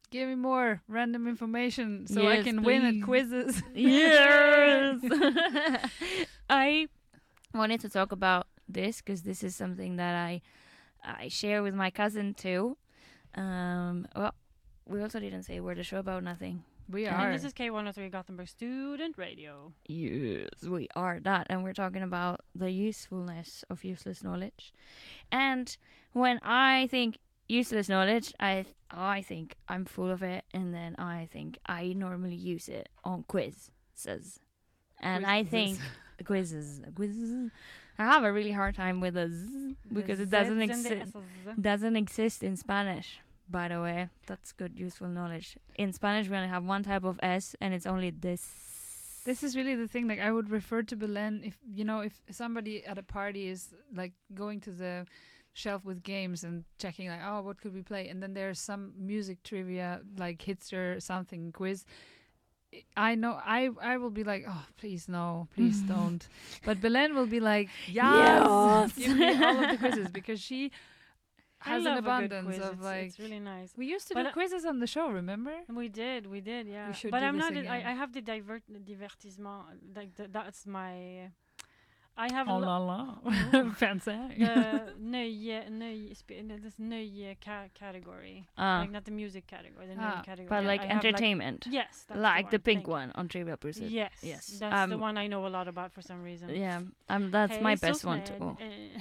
Give me more random information so I Yes, can win please. at quizzes. Yes. I wanted to talk about this because this is something that I share with my cousin too. Well, we also didn't say we're the show about nothing. We And are. this is K103 Gothenburg Student Radio. Yes, we are that, and we're talking about the usefulness of useless knowledge. And when I think useless knowledge, I think I'm full of it, and then I think I normally use it on quizzes. And I think quizzes. I have a really hard time with a z because it doesn't exist in Spanish. By the way, that's good, useful knowledge. In Spanish, we only have one type of S, and it's only this. This is really the thing. Like, I would refer to Belen if if somebody at a party is like going to the shelf with games and checking like, oh, what could we play? And then there's some music trivia like hipster something quiz. I know I will be like, oh, please no, please don't. But Belen will be like, yes, give me all of the quizzes because she has an abundance of like. It's really nice. We used to do quizzes on the show, remember? We did, yeah. We should but do I'm this not. again. I have the divertissement. Like that's my. I have Oh la la, fancy. the this nöje category. Like not the music category, the nöje category. But like I have, entertainment. yes, that's like the pink Thank you. one on Trivial Pursuit. Yes, that's the one I know a lot about for some reason. Yeah, that's my best one too.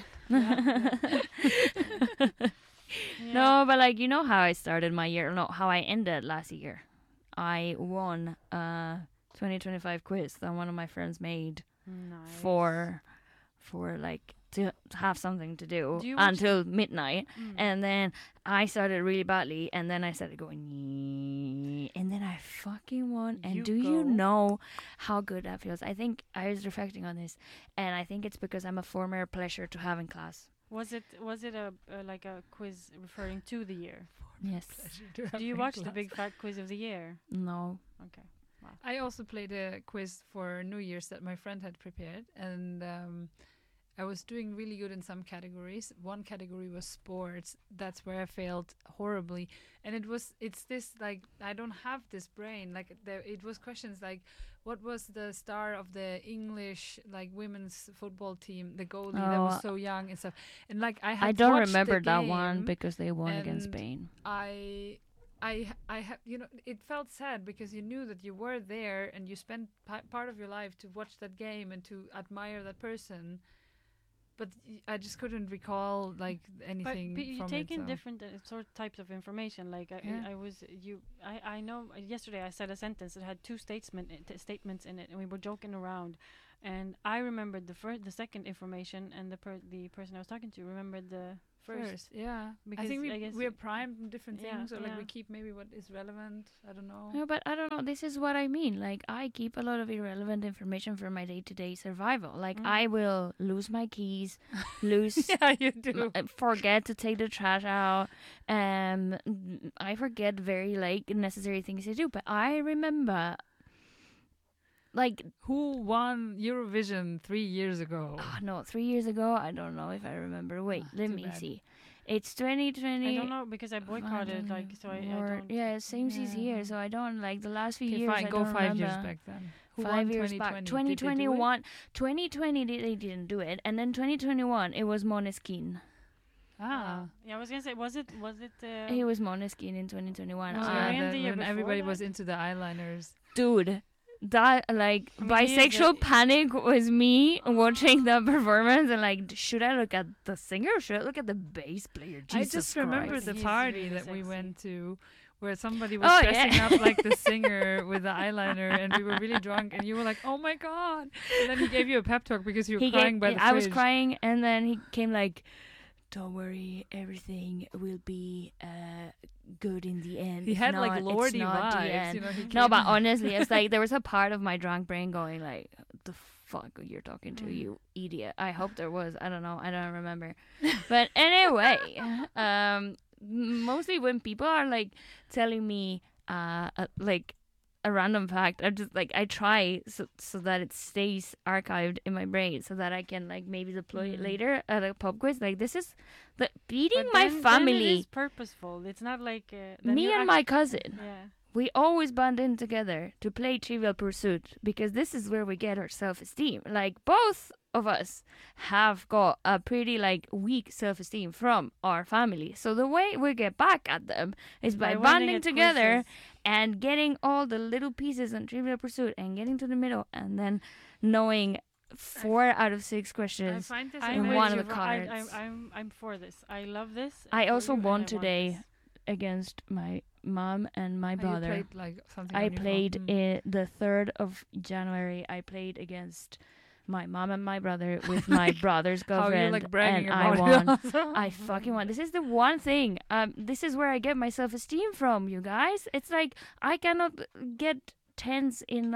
No, but like how I started my year, no, how I ended last year. I won a 2025 quiz that one of my friends made for like to have something to do until midnight, and then I started really badly, and then I started going, and then I fucking won. And you know how good that feels? I think I was reflecting on this, and I think it's because I'm a former pleasure to have in class. Was it a like a quiz referring to the year? Yes. Do you watch the Big Fat Quiz of the Year? No. Okay. Wow. I also played a quiz for New Year's that my friend had prepared, and I was doing really good in some categories. One category was sports. That's where I failed horribly, and it's this like I don't have this brain. Like it was questions like, what was the star of the English like women's football team, the goalie that was so young and stuff, and like I don't remember that one because they won against Spain. I have, it felt sad because you knew that you were there and you spent part of your life to watch that game and to admire that person, but I just couldn't recall like anything. But you from take it, in so. different sort of types of information. Like I know yesterday I said a sentence that had two statements in it, and we were joking around, and I remembered the second information, and the person I was talking to remembered the first. Yeah, because I think I guess we're primed in different things, or like yeah. we keep maybe what is relevant. I don't know. No, but I don't know. This is what I mean. Like I keep a lot of irrelevant information for my day-to-day survival. Like I will lose my keys, yeah, you do. Forget to take the trash out. I forget very like necessary things to do. But I remember. Like who won Eurovision 3 years ago? Oh, no, 3 years ago. I don't know if I remember. Wait, let me see. It's 2020. I don't know because I boycotted. Like so, I don't. Yeah, same as here. So I don't like the last few years. Fine, I go don't 5 remember. years back then. Who 5 won years 2020? back. 2021. 2020 they didn't do it, and then 2021 it was Måneskin. Ah. Yeah, I was gonna say, was it? It was Måneskin in 2021. When everybody was into the eyeliners. Dude. That like bisexual panic was me watching the performance and like, should I look at the singer or should I look at the bass player? Jesus I just remember Christ. the party that we went to where somebody was dressing up like the singer with the eyeliner, and we were really drunk, and you were like, oh my god, and then he gave you a pep talk because you were crying by the fridge. I was crying, and then he came like, don't worry, everything will be good in the end. He had like Lordy vibes, No, but honestly, it's like there was a part of my drunk brain going like, the fuck you're talking to, you idiot. I hope there was. I don't know. I don't remember. But anyway, mostly when people are like telling me like a random fact. I just like I try so that it stays archived in my brain so that I can like maybe deploy it later at a pub quiz. Like this is the beating my Then it family. is purposeful. It's not like Me and my cousin. Yeah. We always band in together to play Trivial Pursuit because this is where we get our self-esteem. Like both of us have got a pretty like weak self-esteem from our family. So the way we get back at them is by winning banding at together quizzes. and getting all the little pieces on Trivial Pursuit and getting to the middle and then knowing 4 out of 6 I questions. find this in very one of the difficult. cards. I'm for this. I love this. I for also you, and I won want today this. against my mom and my You brother. played like something. I on your phone. played the 3rd of January. I played against my mom and my brother with my brother's How girlfriend, you like bragging and I about won. it also. I fucking won. This is the one thing. This is where I get my self-esteem from, you guys. It's like I cannot get tens in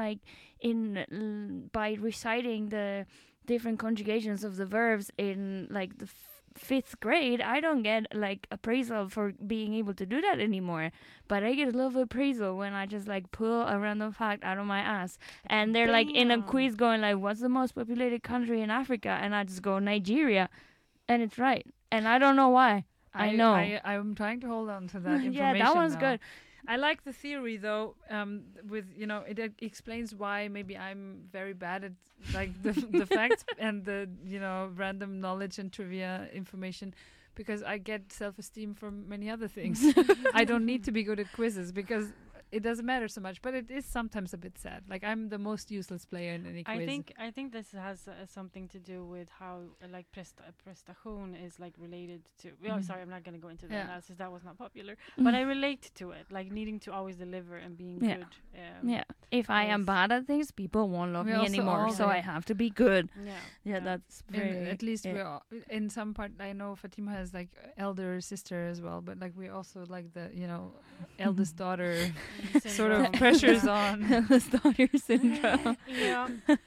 by reciting the different conjugations of the verbs in like the 5th grade. I don't get like appraisal for being able to do that anymore, but I get a lot of appraisal when I just like pull a random fact out of my ass and they're like in a Damn. quiz going like, what's the most populated country in Africa? And I just go Nigeria, and it's right, and I don't know why. I know. I'm trying to hold on to that information. Yeah, that one's now. good. I like the theory though. With it explains why maybe I'm very bad at like the facts and the random knowledge and trivia information, because I get self-esteem from many other things. I don't need to be good at quizzes because it doesn't matter so much. But it is sometimes a bit sad. Like I'm the most useless player in any quiz. I think this has something to do with how like prestation is like related to. Oh, sorry, I'm not going to go into the Yeah. analysis. That was not popular, but I relate to it, like needing to always deliver and being Yeah. good. Yeah, if I am Yes. bad at things, people won't love We me also anymore. all So do. I have to be good. Yeah. Yeah, that's very. At least yeah. we're in some part. I know Fatima has like elder sister as well, but like we also like the eldest daughter sort of Syndrome. pressures Yeah. on. the daughter syndrome. Yeah.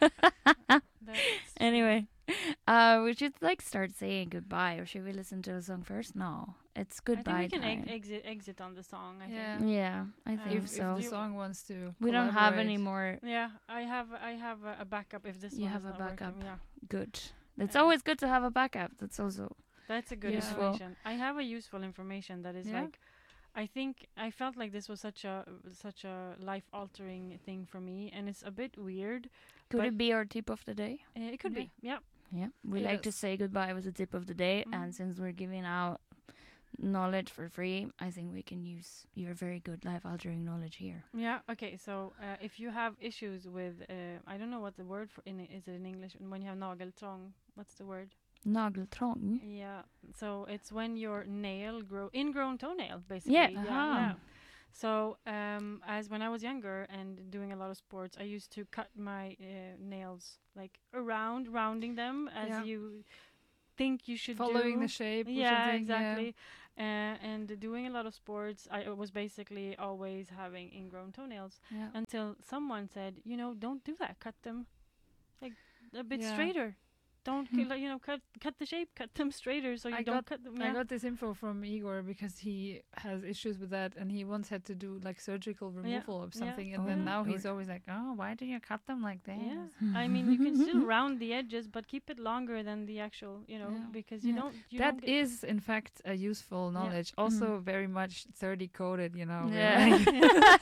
Anyway, we should like start saying goodbye, or should we listen to the song first? No, it's I think goodbye we can time. exit on the song. I Yeah. think. Yeah, I think If so. the song wants to, We don't have collaborate. any more. Yeah, I have a backup if this You one have is a not working. backup. Yeah, Good. It's Yeah. always good to have a backup. That's also that's a good Useful. information. I have a useful information that is Yeah? like, I think I felt like this was such a life altering thing for me, and it's a bit weird. could But- it be our tip of the day? It could Yeah. be, yeah. Yeah, we It like to is. say goodbye with the tip of the day, Mhm. and since we're giving out knowledge for free, I think we can use your very good life-altering knowledge here. Yeah. Okay. So if you have issues with, I don't know what the word for is it in English when you have nageltrång? What's the word? Nageltrång. Yeah. So it's when your ingrown toenail, basically. Yeah. Yeah. So as when I was younger and doing a lot of sports, I used to cut my nails like rounding them as Yeah. you think you should Following do. the shape. Or Yeah, something, exactly. And doing a lot of sports, I was basically always having ingrown toenails Yeah. until someone said, don't do that. Cut them like a bit Yeah. straighter. Don't cut the shape, cut them straighter so you I don't got- cut them. I Yeah. got this info from Igor because he has issues with that, and he once had to do like surgical removal of Yeah. something, and Oh, then yeah. now he's always like, "Oh, why do you cut them like that?" Yeah, I mean you can still round the edges, but keep it longer than the actual, Yeah. because you Yeah. don't. You That don't get is, in fact, a useful knowledge. Also, very much 30 coded. We're Yeah. like-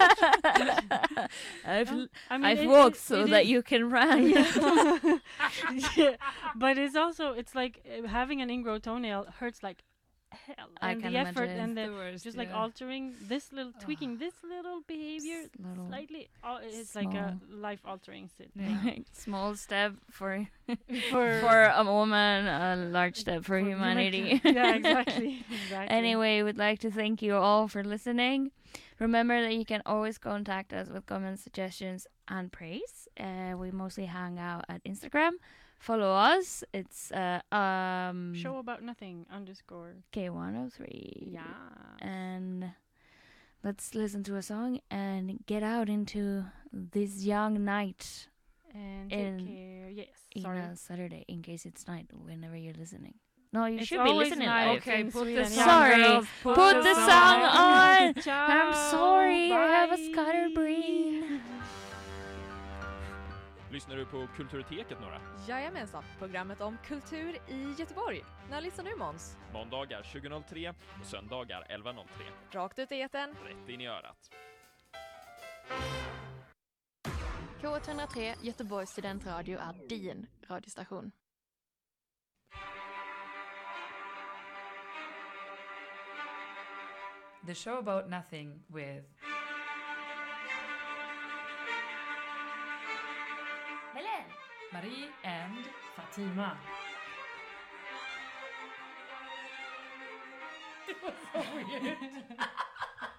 I've walked so that you can run. Yeah, but it's like having an ingrown toenail hurts like hell, I and can the effort imagine. and the the worst, just like yeah. altering this little, tweaking this little behavior Little slightly. It's like a life altering thing. Yeah. small step for For a woman, a large step for humanity. Yeah, exactly. Exactly. Anyway, we'd like to thank you all for listening. Remember that you can always contact us with comments, suggestions, and praise. We mostly hang out at Instagram. Follow us. It's show about nothing _ K103. Yeah. And let's listen to a song and get out into this young night And in- take care. Yes. in Sorry. a Saturday, in case it's night whenever you're listening. No, you It's should be always listening night. live. Okay, in put the Sweden, song, yeah. Sorry. girls, Put the song on. Ciao. I'm sorry, I have a Bye. scatterbrain. Lyssnar du på Kulturteket några? Jajamensan, programmet om kultur i Göteborg. När lyssnar du, Måns? Måndagar 20.03 och söndagar 11.03. Rakt ut i etern. Rätt in i örat. K103 Göteborgs studentradio är din radiostation. The show about nothing with Belen! Marie and Fatima. It was so weird.